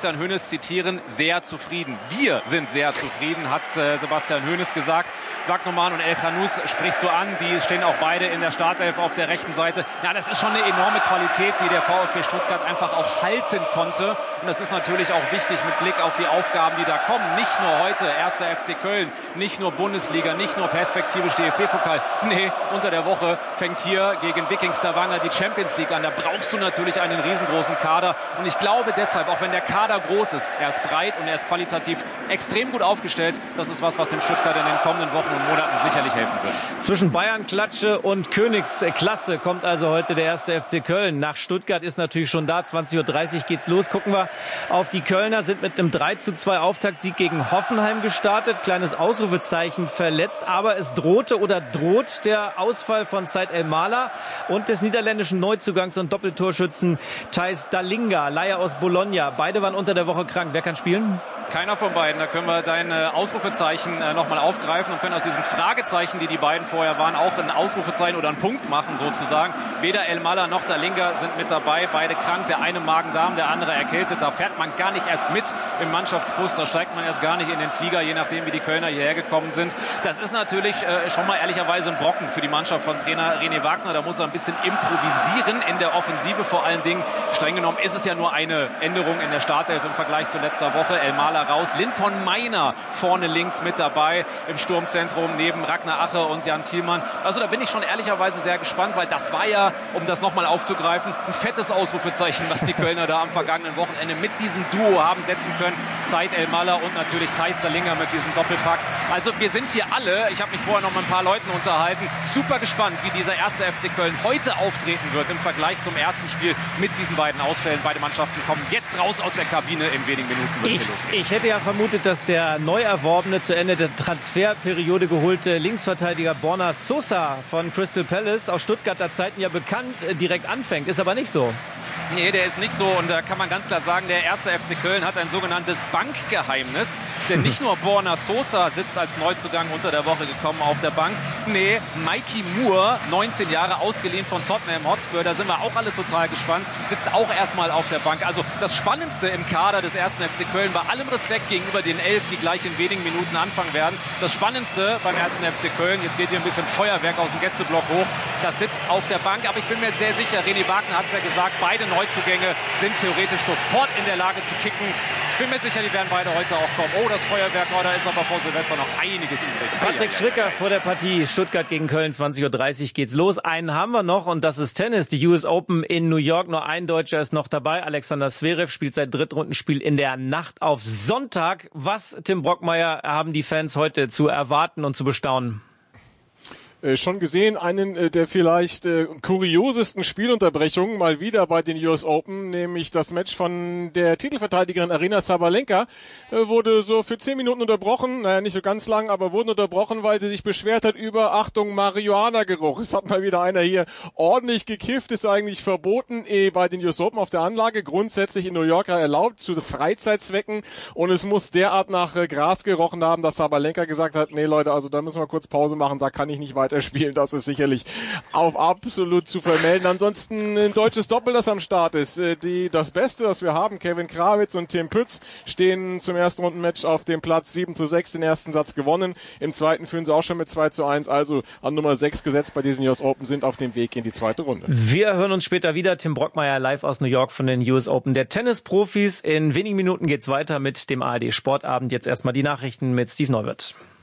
Sebastian Hoeneß zitieren, sehr zufrieden. Wir sind sehr zufrieden, hat Sebastian Hoeneß gesagt. Wagnumann und El Khanous sprichst du an, die stehen auch beide in der Startelf auf der rechten Seite. Ja, das ist schon eine enorme Qualität, die der VfB Stuttgart einfach auch halten konnte. Und das ist natürlich auch wichtig mit Blick auf die Aufgaben, die da kommen. Nicht nur heute 1. FC Köln, nicht nur Bundesliga, nicht nur perspektivisch DFB-Pokal. Nee, unter der Woche fängt hier gegen Viking Stavanger die Champions League an. Da brauchst du natürlich einen riesengroßen Kader. Und ich glaube deshalb, auch wenn der Kader groß ist, er ist breit und er ist qualitativ extrem gut aufgestellt. Das ist was dem Stuttgart in den kommenden Wochen und Monaten sicherlich helfen wird. Zwischen Bayern-Klatsche und Königsklasse kommt also heute der 1. FC Köln. Nach Stuttgart ist natürlich schon da. 20:30 Uhr geht's los. Gucken wir auf die Kölner. Sind mit einem 3:2 Auftaktsieg gegen Hoffenheim gestartet. Kleines Ausrufezeichen verletzt. Aber es droht der Ausfall von Said El-Mala und des niederländischen Neuzugangs und Doppeltorschützen Thijs Dallinga, Leihe aus Bologna. Beide waren unter der Woche krank. Wer kann spielen? Keiner von beiden. Da können wir dein Ausrufezeichen nochmal aufgreifen und können aus diesen Fragezeichen, die beiden vorher waren, auch ein Ausrufezeichen oder einen Punkt machen sozusagen. Weder El-Mala noch Dallinga sind mit dabei. Beide krank. Der eine Magen-Darm, der andere erkältet. Da fährt man gar nicht erst mit im Mannschaftsbus. Da steigt man erst gar nicht in den Flieger, je nachdem, wie die Kölner hierher gekommen sind. Das ist natürlich schon mal ehrlicherweise ein Brocken für die Mannschaft von Trainer René Wagner. Da muss er ein bisschen improvisieren in der Offensive vor allen Dingen. Streng genommen ist es ja nur eine Änderung in der Startelf im Vergleich zu letzter Woche. El-Mala raus. Linton Meiner vorne links mit dabei im Sturmzentrum neben Ragnar Ache und Jan Thielmann. Also da bin ich schon ehrlicherweise sehr gespannt, weil das war ja, um das nochmal aufzugreifen, ein fettes Ausrufezeichen, was die Kölner da am vergangenen Wochenende mit diesem Duo haben setzen können. Said El-Mala und natürlich Thijs Dallinga mit diesem Doppelpack. Also wir sind hier alle, ich habe mich vorher noch mit ein paar Leuten unterhalten, super gespannt, wie dieser 1. FC Köln heute auftreten wird im Vergleich zum ersten Spiel mit diesen beiden Ausfällen. Beide Mannschaften kommen jetzt raus aus der Kabine in wenigen Minuten. Ich hätte ja vermutet, dass der neu erworbene, zu Ende der Transferperiode geholte Linksverteidiger Borna Sosa von Crystal Palace, aus Stuttgarter Zeiten ja bekannt, direkt anfängt. Ist aber nicht so. Nee, der ist nicht so. Und da kann man ganz klar sagen, der 1. FC Köln hat ein sogenanntes Bankgeheimnis. Denn nicht nur Borna Sosa sitzt als Neuzugang unter der Woche gekommen auf der Bank. Nee, Mikey Moore, 19 Jahre, ausgeliehen von Tottenham Hotspur. Da sind wir auch alle total gespannt. Sitzt auch erstmal auf der Bank. Also das Spannendste im Kader des 1. FC Köln, bei allem Respekt gegenüber den 11, die gleich in wenigen Minuten anfangen werden. Das Spannendste beim 1. FC Köln, jetzt geht hier ein bisschen Feuerwerk aus dem Gästeblock hoch, das sitzt auf der Bank. Aber ich bin mir sehr sicher, René Wagner hat es ja gesagt, beide Neuzugänge sind theoretisch sofort in der Lage zu kicken. Ich bin mir sicher, die werden beide heute auch kommen. Oh, das Feuerwerk, da ist aber vor Silvester noch einiges übrig. Patrick Schricker vor der Partie Stuttgart gegen Köln, 20:30 Uhr geht's los. Einen haben wir noch und das ist Tennis. Die US Open in New York. Nur ein Deutscher ist noch dabei. Alexander Zverev spielt sein Drittrundenspiel in der Nacht auf Sonntag. Was, Tim Brockmeier, haben die Fans heute zu erwarten und zu bestaunen? Schon gesehen, einen der vielleicht kuriosesten Spielunterbrechungen mal wieder bei den US Open, nämlich das Match von der Titelverteidigerin Aryna Sabalenka wurde so für 10 Minuten unterbrochen, naja, nicht so ganz lang, aber wurde unterbrochen, weil sie sich beschwert hat über, Achtung, Marihuana-Geruch. Es hat mal wieder einer hier ordentlich gekifft, ist eigentlich verboten bei den US Open auf der Anlage, grundsätzlich in New York erlaubt, zu Freizeitzwecken, und es muss derart nach Gras gerochen haben, dass Sabalenka gesagt hat, nee Leute, also da müssen wir kurz Pause machen, da kann ich nicht weiter spielen, das ist sicherlich auf absolut zu vermelden. Ansonsten ein deutsches Doppel, das am Start ist. Das Beste, das wir haben, Kevin Krawitz und Tim Pütz, stehen zum ersten Rundenmatch auf dem Platz 7:6, den ersten Satz gewonnen. Im zweiten führen sie auch schon mit 2:1, also an Nummer 6 gesetzt bei diesen US Open, sind auf dem Weg in die zweite Runde. Wir hören uns später wieder. Tim Brockmeier live aus New York von den US Open der Tennisprofis. In wenigen Minuten geht's weiter mit dem ARD Sportabend. Jetzt erstmal die Nachrichten mit Steve Neuwirth.